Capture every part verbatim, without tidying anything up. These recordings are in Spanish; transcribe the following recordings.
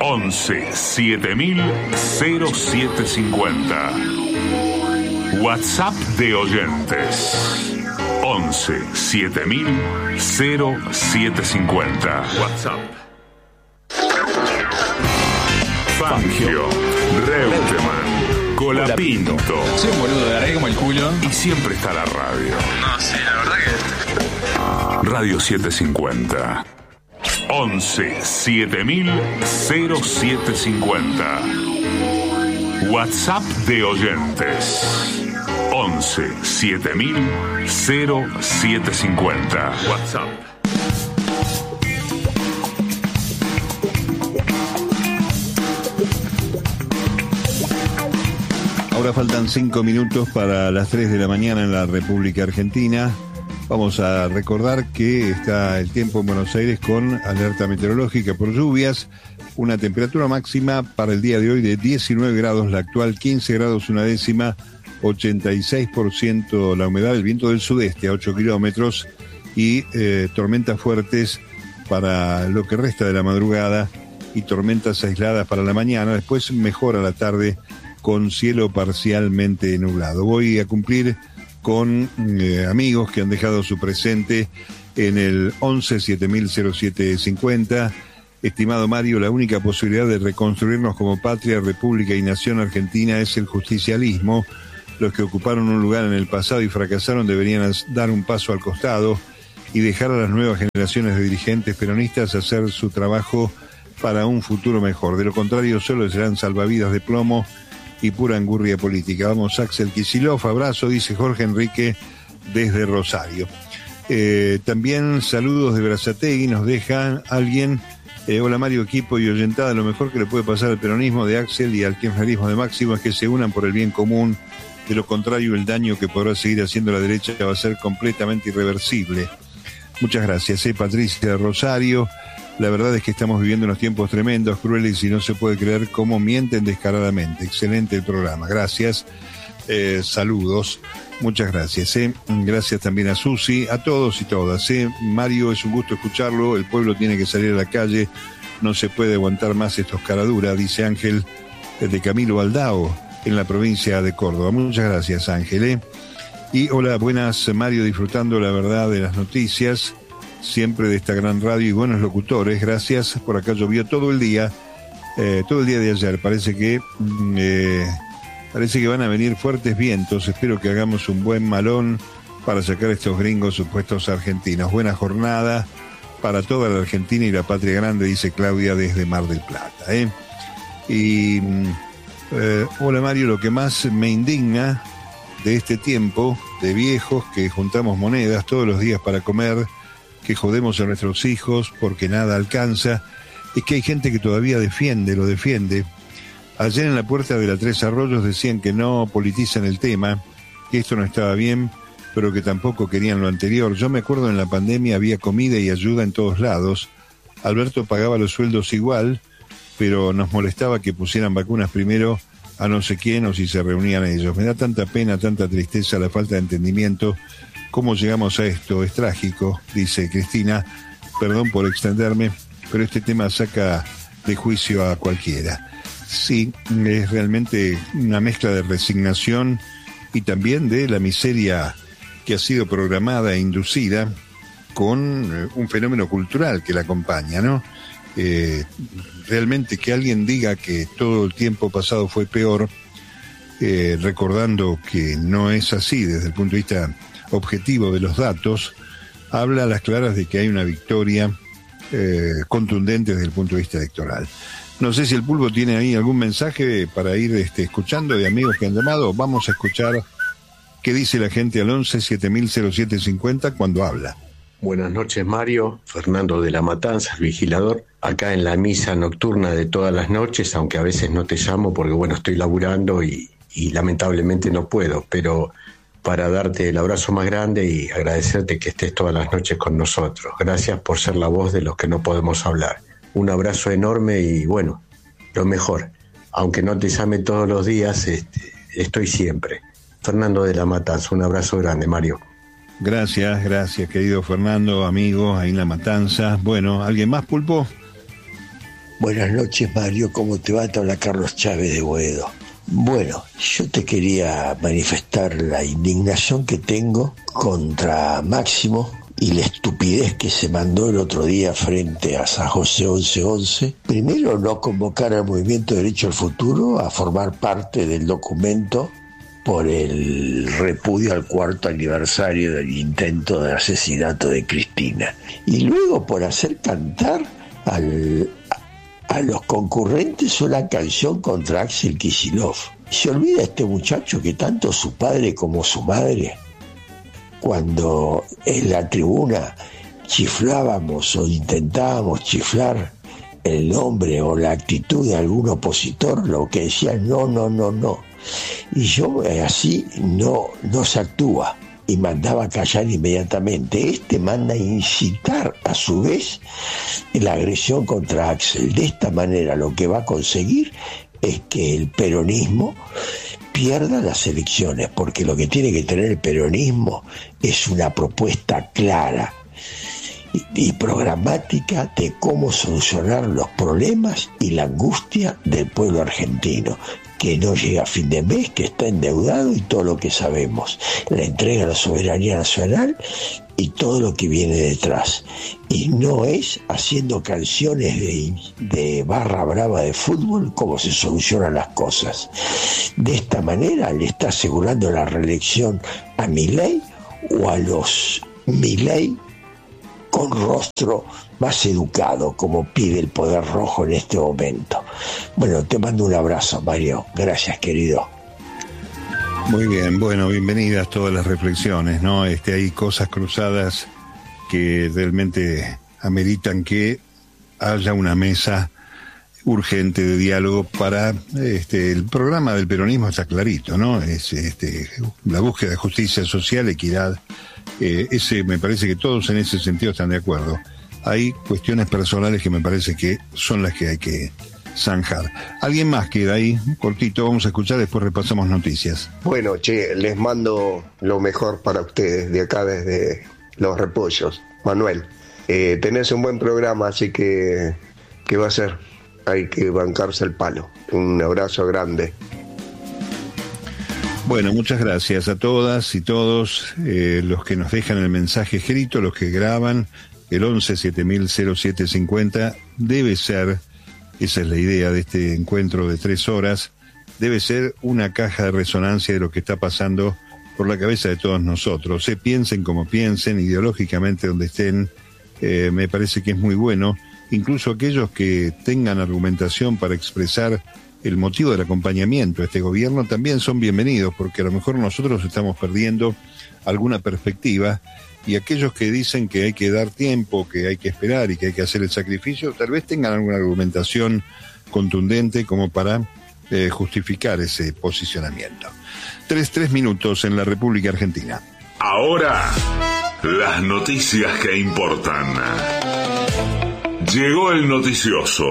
once siete mil cero siete cincuenta. WhatsApp de oyentes once siete mil cero siete cincuenta. WhatsApp. Fangio, Reutemann, Colapinto. Soy un boludo, de largué como el culo. Y siempre está la radio. No, sí, la verdad que... Radio setecientos cincuenta. once siete mil cero siete cincuenta. WhatsApp de oyentes once siete mil cero siete cincuenta. WhatsApp. Ahora faltan cinco minutos para las tres de la mañana en la República Argentina. Vamos a recordar que está el tiempo en Buenos Aires con alerta meteorológica por lluvias. Una temperatura máxima para el día de hoy de diecinueve grados, la actual quince grados una décima, ochenta y seis por ciento la humedad, el viento del sudeste a ocho kilómetros y eh, tormentas fuertes para lo que resta de la madrugada y tormentas aisladas para la mañana. Después mejora la tarde con cielo parcialmente nublado. Voy a cumplir con eh, amigos que han dejado su presente en el once siete mil cero siete cincuenta. Estimado Mario, la única posibilidad de reconstruirnos como patria, república y nación argentina es el justicialismo. Los que ocuparon un lugar en el pasado y fracasaron deberían dar un paso al costado y dejar a las nuevas generaciones de dirigentes peronistas hacer su trabajo para un futuro mejor. De lo contrario, solo serán salvavidas de plomo y pura angurria política. Vamos, Axel Kicillof, abrazo, dice Jorge Enrique desde Rosario. Eh, también saludos de Berazategui, nos deja alguien, eh, hola Mario, equipo y oyentada, lo mejor que le puede pasar al peronismo de Axel y al kirchnerismo de Máximo es que se unan por el bien común, de lo contrario el daño que podrá seguir haciendo la derecha va a ser completamente irreversible. Muchas gracias, eh, Patricia de Rosario. La verdad es que estamos viviendo unos tiempos tremendos, crueles y no se puede creer cómo mienten descaradamente. Excelente el programa, gracias. Eh, saludos, muchas gracias. Eh. Gracias también a Susi, a todos y todas. Eh. Mario, es un gusto escucharlo, el pueblo tiene que salir a la calle, no se puede aguantar más estos caraduras, dice Ángel de Camilo Baldao, en la provincia de Córdoba. Muchas gracias, Ángel. Eh. Y hola, buenas, Mario, disfrutando la verdad de las noticias, siempre de esta gran radio y buenos locutores, gracias. Por acá llovió todo el día, eh, todo el día de ayer, parece que eh, parece que van a venir fuertes vientos, espero que hagamos un buen malón para sacar a estos gringos supuestos argentinos. Buena jornada para toda la Argentina y la patria grande, dice Claudia desde Mar del Plata. ¿eh? Y eh, hola Mario, lo que más me indigna de este tiempo de viejos que juntamos monedas todos los días para comer, que jodemos a nuestros hijos porque nada alcanza, es que hay gente que todavía defiende, lo defiende. Ayer en la puerta de la Tres Arroyos decían que no politizan el tema, que esto no estaba bien, pero que tampoco querían lo anterior. Yo me acuerdo en la pandemia había comida y ayuda en todos lados. Alberto pagaba los sueldos igual, pero nos molestaba que pusieran vacunas primero a no sé quién o si se reunían ellos. Me da tanta pena, tanta tristeza la falta de entendimiento. ¿Cómo llegamos a esto? Es trágico, dice Cristina. Perdón por extenderme, pero este tema saca de juicio a cualquiera. Sí, es realmente una mezcla de resignación y también de la miseria que ha sido programada e inducida con un fenómeno cultural que la acompaña, ¿no? Eh, realmente que alguien diga que todo el tiempo pasado fue peor, eh, recordando que no es así desde el punto de vista objetivo de los datos, habla a las claras de que hay una victoria eh, contundente desde el punto de vista electoral. No sé si el Pulpo tiene ahí algún mensaje para ir este, escuchando de amigos que han llamado. Vamos a escuchar qué dice la gente al once siete mil cero siete cincuenta cuando habla. Buenas noches, Mario. Fernando de la Matanza, el vigilador. Acá en la misa nocturna de todas las noches, aunque a veces no te llamo porque, bueno, estoy laburando y, y lamentablemente no puedo, pero para darte el abrazo más grande y agradecerte que estés todas las noches con nosotros. Gracias por ser la voz de los que no podemos hablar. Un abrazo enorme y, bueno, lo mejor. Aunque no te llame todos los días, este, estoy siempre. Fernando de la Matanza, un abrazo grande, Mario. Gracias, gracias, querido Fernando, amigo, ahí en La Matanza. Bueno, ¿alguien más, Pulpo? Buenas noches, Mario, ¿cómo te va? Te habla Carlos Chávez de Boedo. Bueno, yo te quería manifestar la indignación que tengo contra Máximo y la estupidez que se mandó el otro día frente a San José once once. Primero, no convocar al Movimiento Derecho al Futuro a formar parte del documento por el repudio al cuarto aniversario del intento de asesinato de Cristina. Y luego por hacer cantar al, a los concurrentes una canción contra Axel Kicillof. ¿Se olvida este muchacho que tanto su padre como su madre, cuando en la tribuna chiflábamos o intentábamos chiflar el nombre o la actitud de algún opositor, lo que decían no, no, no, no? Y yo eh, así no, no se actúa, y mandaba a callar inmediatamente. Este manda a incitar a su vez la agresión contra Axel. De esta manera lo que va a conseguir es que el peronismo pierda las elecciones, porque lo que tiene que tener el peronismo es una propuesta clara y, y programática de cómo solucionar los problemas y la angustia del pueblo argentino, que no llega a fin de mes, que está endeudado y todo lo que sabemos, la entrega a la soberanía nacional y todo lo que viene detrás. Y no es haciendo canciones de, de barra brava de fútbol como se solucionan las cosas. De esta manera le está asegurando la reelección a Milei o a los Milei con rostro más educado, como pide el Poder Rojo en este momento. Bueno, te mando un abrazo, Mario. Gracias, querido. Muy bien, bueno, bienvenidas todas las reflexiones, ¿no? Este, hay cosas cruzadas que realmente ameritan que haya una mesa urgente de diálogo para este el programa del peronismo. Está clarito, ¿no? Es este la búsqueda de justicia social, equidad. Eh, ese me parece que todos en ese sentido están de acuerdo. Hay cuestiones personales que me parece que son las que hay que zanjar. ¿Alguien más queda ahí? Cortito, vamos a escuchar, después repasamos noticias. Bueno, che, les mando lo mejor para ustedes de acá desde Los Repollos. Manuel, eh, tenés un buen programa, así que ¿qué va a ser? Hay que bancarse el palo. Un abrazo grande. Bueno, muchas gracias a todas y todos eh, los que nos dejan el mensaje escrito, los que graban. El once siete mil cero siete cincuenta debe ser, esa es la idea de este encuentro de tres horas, debe ser una caja de resonancia de lo que está pasando por la cabeza de todos nosotros. Se piensen como piensen, ideológicamente donde estén, eh, me parece que es muy bueno. Incluso aquellos que tengan argumentación para expresar el motivo del acompañamiento a este gobierno también son bienvenidos, porque a lo mejor nosotros estamos perdiendo alguna perspectiva, y aquellos que dicen que hay que dar tiempo, que hay que esperar y que hay que hacer el sacrificio, tal vez tengan alguna argumentación contundente como para eh, justificar ese posicionamiento. Tres, tres minutos en la República Argentina. Ahora, las noticias que importan. Llegó el noticioso.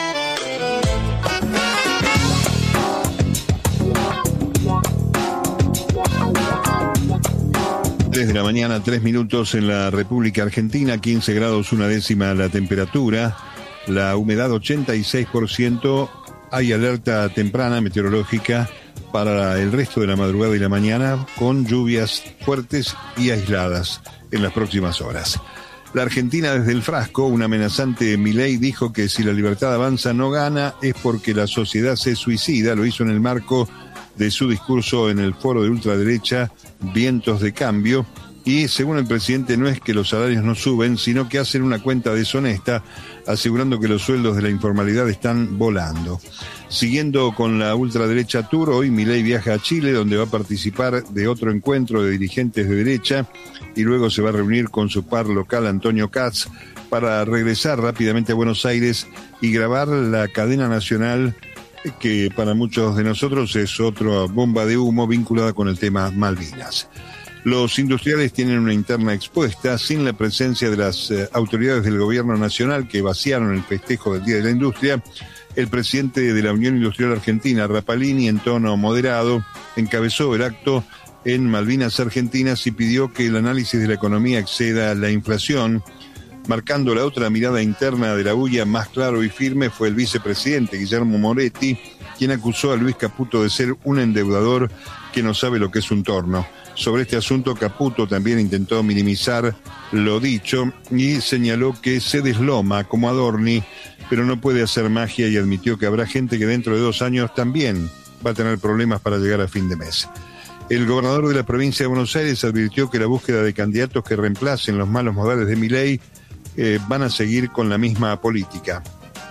De la mañana, tres minutos en la República Argentina, quince grados una décima la temperatura, la humedad ochenta y seis por ciento, hay alerta temprana meteorológica para el resto de la madrugada y la mañana, con lluvias fuertes y aisladas en las próximas horas. La Argentina desde el frasco, un amenazante Milei dijo que si la Libertad Avanza no gana es porque la sociedad se suicida. Lo hizo en el marco de su discurso en el foro de ultraderecha Vientos de Cambio, y según el presidente no es que los salarios no suben, sino que hacen una cuenta deshonesta, asegurando que los sueldos de la informalidad están volando. Siguiendo con la ultraderecha tour, hoy Milei viaja a Chile, donde va a participar de otro encuentro de dirigentes de derecha, y luego se va a reunir con su par local Antonio Katz para regresar rápidamente a Buenos Aires y grabar la cadena nacional, que para muchos de nosotros es otra bomba de humo vinculada con el tema Malvinas. Los industriales tienen una interna expuesta sin la presencia de las eh, autoridades del gobierno nacional, que vaciaron el festejo del Día de la Industria. El presidente de la Unión Industrial Argentina, Rapalini, en tono moderado, encabezó el acto en Malvinas Argentinas y pidió que el análisis de la economía exceda la inflación. Marcando la otra mirada interna de la bulla más claro y firme fue el vicepresidente Guillermo Moretti, quien acusó a Luis Caputo de ser un endeudador que no sabe lo que es un torno. Sobre este asunto, Caputo también intentó minimizar lo dicho y señaló que se desloma como Adorni, pero no puede hacer magia, y admitió que habrá gente que dentro de dos años también va a tener problemas para llegar a fin de mes. El gobernador de la provincia de Buenos Aires advirtió que la búsqueda de candidatos que reemplacen los malos modales de Milei eh, van a seguir con la misma política.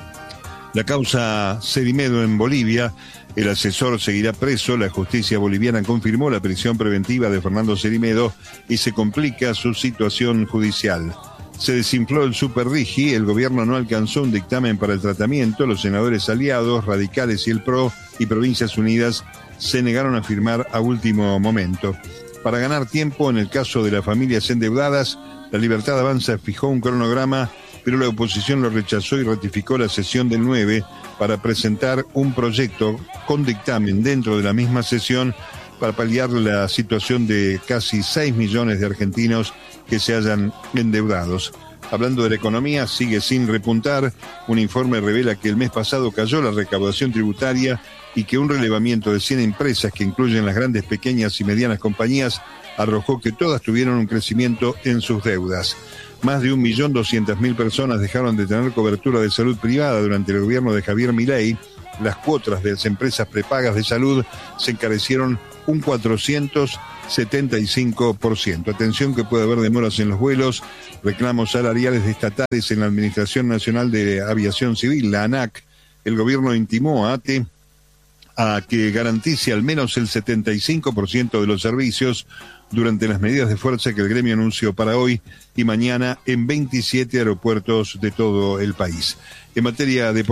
La causa Cerimedo en Bolivia, el asesor seguirá preso. La justicia boliviana confirmó la prisión preventiva de Fernando Cerimedo y se complica su situación judicial. Se desinfló el Super Rigi, el gobierno no alcanzó un dictamen para el tratamiento, los senadores aliados, radicales y el P R O y Provincias Unidas se negaron a firmar a último momento. Para ganar tiempo en el caso de las familias endeudadas, La Libertad Avanza fijó un cronograma, pero la oposición lo rechazó y ratificó la sesión del nueve para presentar un proyecto con dictamen dentro de la misma sesión para paliar la situación de casi seis millones de argentinos que se hayan endeudados. Hablando de la economía, sigue sin repuntar. Un informe revela que el mes pasado cayó la recaudación tributaria y que un relevamiento de cien empresas, que incluyen las grandes, pequeñas y medianas compañías, arrojó que todas tuvieron un crecimiento en sus deudas. Más de un millón doscientas mil personas dejaron de tener cobertura de salud privada durante el gobierno de Javier Milei. Las cuotas de las empresas prepagas de salud se encarecieron un cuatrocientos setenta y cinco por ciento. Atención que puede haber demoras en los vuelos, reclamos salariales de estatales en la Administración Nacional de Aviación Civil, la ANAC. El gobierno intimó a ATE a que garantice al menos el setenta y cinco por ciento de los servicios durante las medidas de fuerza que el gremio anunció para hoy y mañana en veintisiete aeropuertos de todo el país. En materia de